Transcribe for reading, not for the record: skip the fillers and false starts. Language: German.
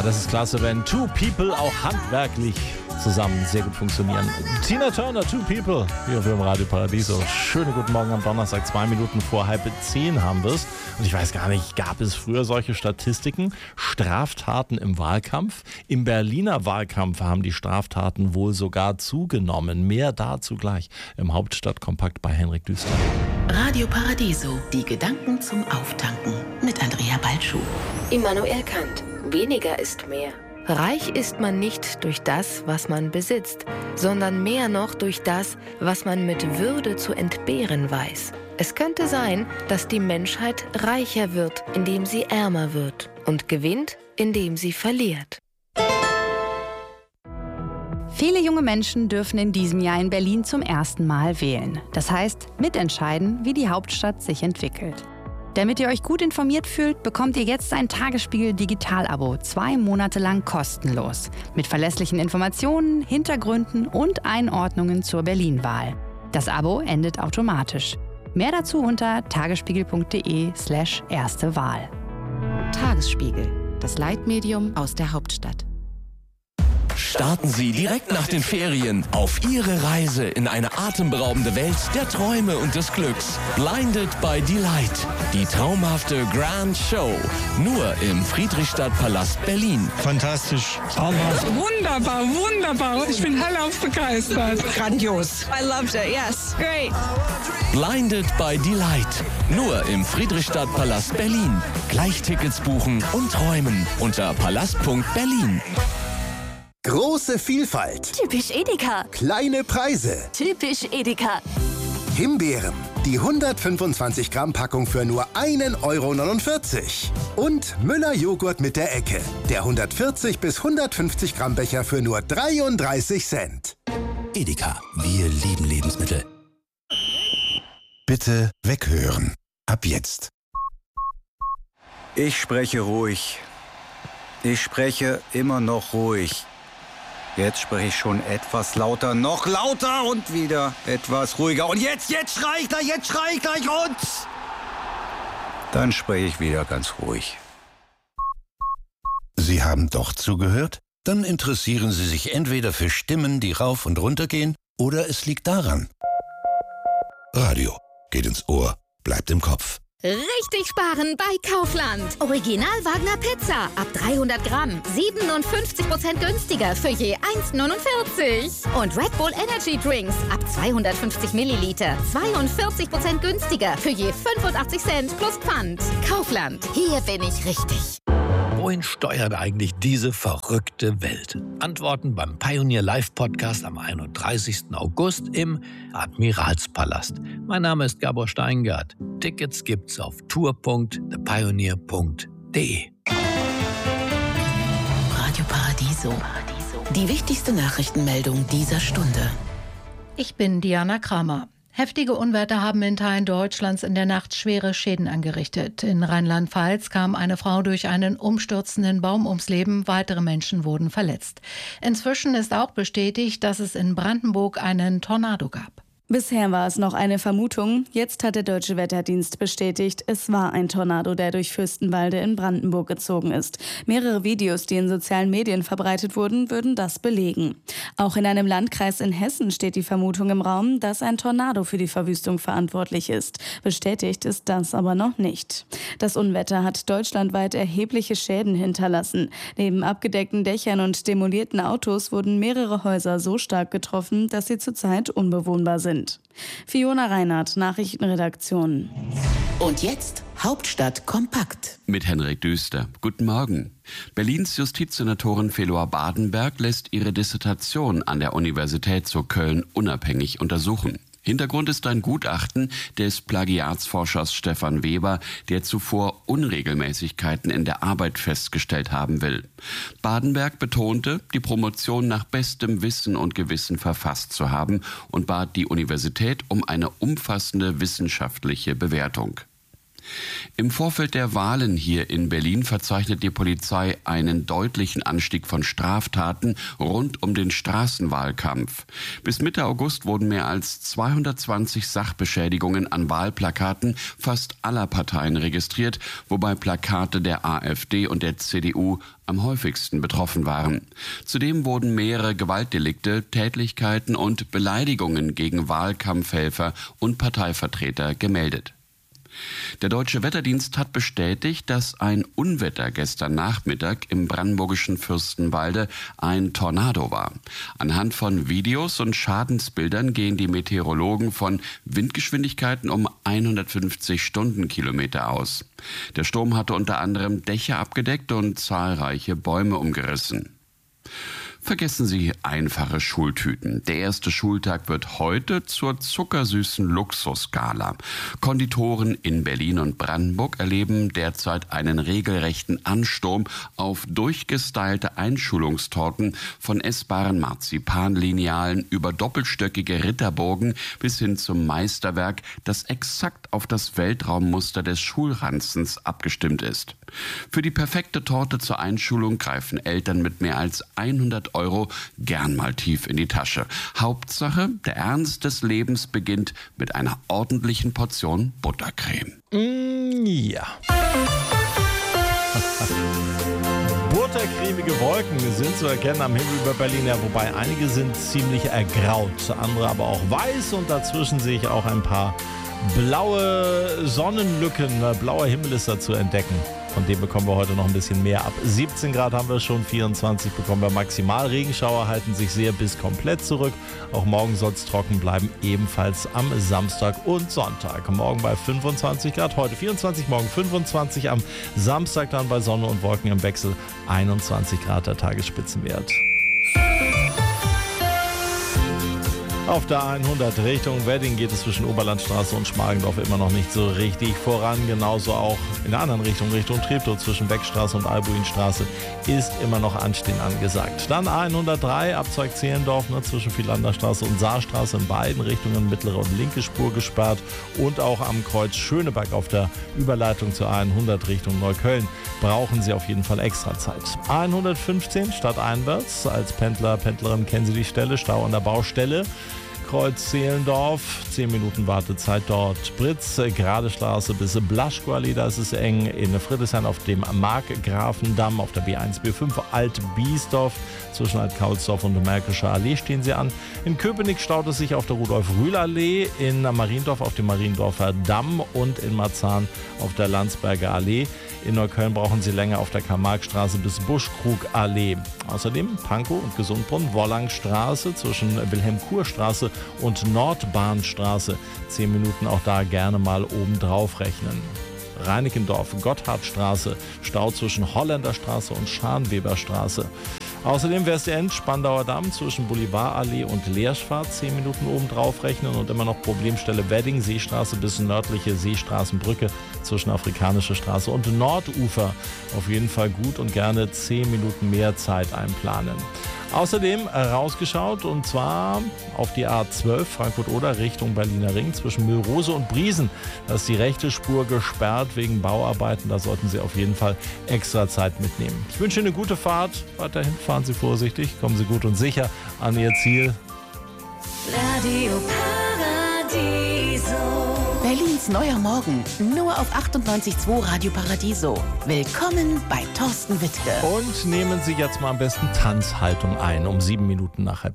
Das ist klasse, wenn Two People auch handwerklich zusammen sehr gut funktionieren. Tina Turner, Two People, hier auf dem Radio Paradiso. Schönen guten Morgen am Donnerstag, 2 Minuten vor 9:30 haben wir es. Und ich weiß gar nicht, gab es früher solche Statistiken? Straftaten im Wahlkampf? Im Berliner Wahlkampf haben die Straftaten wohl sogar zugenommen. Mehr dazu gleich im Hauptstadtkompakt bei Henrik Düster. Radio Paradiso, die Gedanken zum Auftanken mit Andrea Balschuh. Immanuel Kant. Weniger ist mehr. Reich ist man nicht durch das, was man besitzt, sondern mehr noch durch das, was man mit Würde zu entbehren weiß. Es könnte sein, dass die Menschheit reicher wird, indem sie ärmer wird, und gewinnt, indem sie verliert. Viele junge Menschen dürfen in diesem Jahr in Berlin zum ersten Mal wählen. Das heißt, mitentscheiden, wie die Hauptstadt sich entwickelt. Damit ihr euch gut informiert fühlt, bekommt ihr jetzt ein Tagesspiegel-Digital-Abo 2 Monate lang kostenlos. Mit verlässlichen Informationen, Hintergründen und Einordnungen zur Berlin-Wahl. Das Abo endet automatisch. Mehr dazu unter tagesspiegel.de/erste Wahl. Tagesspiegel, das Leitmedium aus der Hauptstadt. Starten Sie direkt nach den Ferien auf Ihre Reise in eine atemberaubende Welt der Träume und des Glücks. Blinded by Delight. Die traumhafte Grand Show. Nur im Friedrichstadtpalast Berlin. Fantastisch. Wunderbar, wunderbar. Ich bin hellauf begeistert. Grandios. I loved it, yes. Great. Blinded by Delight. Nur im Friedrichstadtpalast Berlin. Gleich Tickets buchen und träumen unter palast.berlin. Große Vielfalt. Typisch Edeka. Kleine Preise. Typisch Edeka. Himbeeren. Die 125 Gramm Packung für nur 1,49 €. Und Müller Joghurt mit der Ecke. Der 140 bis 150 Gramm Becher für nur 33 Cent. Edeka. Wir lieben Lebensmittel. Bitte weghören. Ab jetzt. Ich spreche ruhig. Ich spreche immer noch ruhig. Jetzt spreche ich schon etwas lauter, noch lauter und wieder etwas ruhiger. Und jetzt schrei ich gleich und... Dann spreche ich wieder ganz ruhig. Sie haben doch zugehört? Dann interessieren Sie sich entweder für Stimmen, die rauf und runter gehen, oder es liegt daran. Radio geht ins Ohr, bleibt im Kopf. Richtig sparen bei Kaufland. Original Wagner Pizza ab 300 Gramm. 57% günstiger für je 1,49. Und Red Bull Energy Drinks ab 250 Milliliter. 42% günstiger für je 85 Cent plus Pfand. Kaufland. Hier bin ich richtig. Wohin steuert eigentlich diese verrückte Welt? Antworten beim Pioneer Live Podcast am 31. August im Admiralspalast. Mein Name ist Gabor Steingart. Tickets gibt's auf tour.thepioneer.de. Radio Paradiso. Die wichtigste Nachrichtenmeldung dieser Stunde. Ich bin Diana Kramer. Heftige Unwetter haben in Teilen Deutschlands in der Nacht schwere Schäden angerichtet. In Rheinland-Pfalz kam eine Frau durch einen umstürzenden Baum ums Leben. Weitere Menschen wurden verletzt. Inzwischen ist auch bestätigt, dass es in Brandenburg einen Tornado gab. Bisher war es noch eine Vermutung. Jetzt hat der Deutsche Wetterdienst bestätigt, es war ein Tornado, der durch Fürstenwalde in Brandenburg gezogen ist. Mehrere Videos, die in sozialen Medien verbreitet wurden, würden das belegen. Auch in einem Landkreis in Hessen steht die Vermutung im Raum, dass ein Tornado für die Verwüstung verantwortlich ist. Bestätigt ist das aber noch nicht. Das Unwetter hat deutschlandweit erhebliche Schäden hinterlassen. Neben abgedeckten Dächern und demolierten Autos wurden mehrere Häuser so stark getroffen, dass sie zurzeit unbewohnbar sind. Fiona Reinhardt, Nachrichtenredaktion. Und jetzt Hauptstadt kompakt. Mit Henrik Düster. Guten Morgen. Berlins Justizsenatorin Feloa Badenberg lässt ihre Dissertation an der Universität zu Köln unabhängig untersuchen. Hintergrund ist ein Gutachten des Plagiatsforschers Stefan Weber, der zuvor Unregelmäßigkeiten in der Arbeit festgestellt haben will. Badenberg betonte, die Promotion nach bestem Wissen und Gewissen verfasst zu haben und bat die Universität um eine umfassende wissenschaftliche Bewertung. Im Vorfeld der Wahlen hier in Berlin verzeichnet die Polizei einen deutlichen Anstieg von Straftaten rund um den Straßenwahlkampf. Bis Mitte August wurden mehr als 220 Sachbeschädigungen an Wahlplakaten fast aller Parteien registriert, wobei Plakate der AfD und der CDU am häufigsten betroffen waren. Zudem wurden mehrere Gewaltdelikte, Tätlichkeiten und Beleidigungen gegen Wahlkampfhelfer und Parteivertreter gemeldet. Der Deutsche Wetterdienst hat bestätigt, dass ein Unwetter gestern Nachmittag im brandenburgischen Fürstenwalde ein Tornado war. Anhand von Videos und Schadensbildern gehen die Meteorologen von Windgeschwindigkeiten um 150 Stundenkilometer aus. Der Sturm hatte unter anderem Dächer abgedeckt und zahlreiche Bäume umgerissen. Vergessen Sie einfache Schultüten. Der erste Schultag wird heute zur zuckersüßen Luxusgala. Konditoren in Berlin und Brandenburg erleben derzeit einen regelrechten Ansturm auf durchgestylte Einschulungstorten von essbaren Marzipanlinealen über doppelstöckige Ritterburgen bis hin zum Meisterwerk, das exakt auf das Weltraummuster des Schulranzens abgestimmt ist. Für die perfekte Torte zur Einschulung greifen Eltern mit mehr als 100 € gern mal tief in die Tasche. Hauptsache, der Ernst des Lebens beginnt mit einer ordentlichen Portion Buttercreme. Ja. Buttercremige Wolken sind zu erkennen am Himmel über Berlin, ja, wobei einige sind ziemlich ergraut, andere aber auch weiß und dazwischen sehe ich auch ein paar blaue Sonnenlücken, blauer Himmel ist da zu entdecken. Von dem bekommen wir heute noch ein bisschen mehr ab. 17 Grad haben wir schon, 24 bekommen wir maximal. Regenschauer halten sich sehr bis komplett zurück. Auch morgen soll es trocken bleiben, ebenfalls am Samstag und Sonntag. Morgen bei 25 Grad, heute 24, morgen 25, am Samstag dann bei Sonne und Wolken im Wechsel 21 Grad der Tagesspitzenwert. Auf der 100 Richtung Wedding geht es zwischen Oberlandstraße und Schmargendorf immer noch nicht so richtig voran. Genauso auch in der anderen Richtung Treptow zwischen Beckstraße und Albuinstraße ist immer noch Anstehen angesagt. Dann A103 Abzweig Zehlendorf zwischen Vierlanderstraße und Saarstraße in beiden Richtungen mittlere und linke Spur gesperrt. Und auch am Kreuz Schöneberg auf der Überleitung zur A100 Richtung Neukölln brauchen Sie auf jeden Fall extra Zeit. A115 stadteinwärts. Als Pendler, Pendlerin kennen Sie die Stelle, Stau an der Baustelle. Kreuz Zehlendorf, 10 Minuten Wartezeit dort. Britz, Gerade Straße bis Blaschko-Allee, da ist es eng. In Friedrichshain auf dem Markgrafendamm, auf der B1, B5 Alt-Biesdorf. Zwischen Alt-Kaulsdorf und der Märkischer Allee stehen sie an. In Köpenick staut es sich auf der Rudolf-Rühl-Allee, in Mariendorf auf dem Mariendorfer Damm und in Marzahn auf der Landsberger Allee. In Neukölln brauchen Sie länger auf der Karl-Marx-Straße bis Buschkrug-Allee. Außerdem Pankow und Gesundbrunn, Wollangstraße zwischen Wilhelm-Kur-Straße und Nordbahnstraße. 10 Minuten auch da gerne mal obendrauf rechnen. Reinickendorf, Gotthardstraße, Stau zwischen Holländerstraße und Scharnweberstraße. Außerdem Westend, Spandauer Damm zwischen Boulevarallee und Leerschwart 10 Minuten oben drauf rechnen und immer noch Problemstelle Wedding, Seestraße bis nördliche Seestraßenbrücke zwischen Afrikanische Straße und Nordufer. Auf jeden Fall gut und gerne 10 Minuten mehr Zeit einplanen. Außerdem rausgeschaut und zwar auf die A12 Frankfurt-Oder Richtung Berliner Ring zwischen Mühlrose und Briesen. Da ist die rechte Spur gesperrt wegen Bauarbeiten. Da sollten Sie auf jeden Fall extra Zeit mitnehmen. Ich wünsche Ihnen eine gute Fahrt. Weiterhin fahren Sie vorsichtig, kommen Sie gut und sicher an Ihr Ziel. Radio Paradiso. Berlins neuer Morgen, nur auf 98.2 Radio Paradiso. Willkommen bei Thorsten Wittke. Und nehmen Sie jetzt mal am besten Tanzhaltung ein, um 7 Minuten nach 7:30.